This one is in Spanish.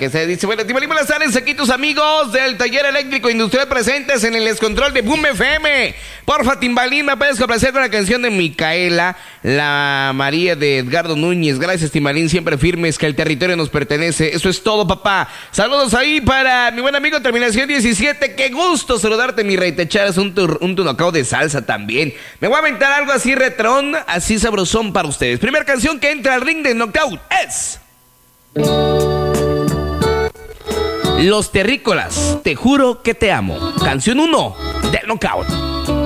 Que se dice, bueno, Timbalín, buenas tardes, aquí tus amigos del taller eléctrico industrial presentes en el descontrol de Boom FM. Porfa, Timbalín, me puedes complacer con la canción de Micaela, la María de Edgardo Núñez. Gracias, Timbalín, siempre firmes que el territorio nos pertenece. Eso es todo, papá. Saludos ahí para mi buen amigo terminación 17. Qué gusto saludarte, mi rey. Te echaras un tunacao de salsa también. Me voy a aventar algo así retrón, así sabrosón para ustedes. Primera canción que entra al ring de knockout es Los Terrícolas, Te Juro Que Te Amo. Canción 1 del knockout.